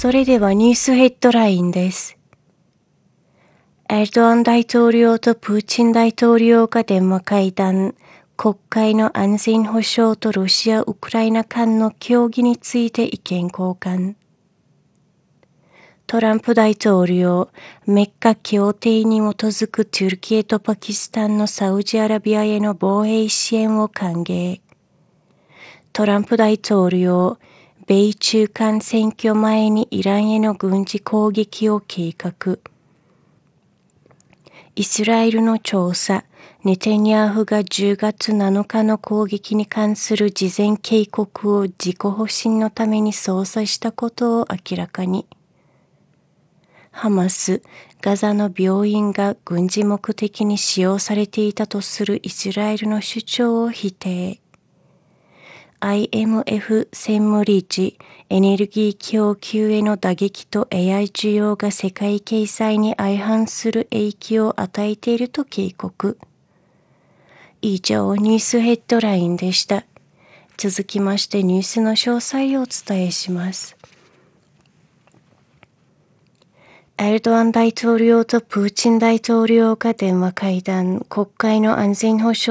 それではニュースヘッドラインです。エルドアン大統領とプーチン大統領が電話会談、国会の安全保障とロシア・ウクライナ間の協議について意見交換。トランプ大統領、メッカ協定に基づくトゥルキエとパキスタンのサウジアラビアへの防衛支援を歓迎。トランプ大統領、米中間選挙前にイランへの軍事攻撃を計画。イスラエルの調査、ネタニヤフが10月7日の攻撃に関する事前警告を自己保身のために操作したことを明らかに。ハマス、ガザの病院が軍事目的に使用されていたとするイスラエルの主張を否定。IMF 専務理事、エネルギー供給への打撃と AI 需要が世界経済に相反する影響を与えていると警告。以上、ニュースヘッドラインでした。続きましてニュースの詳細をお伝えします。エルドアン大統領とプーチン大統領が電話会談、国会の安全保障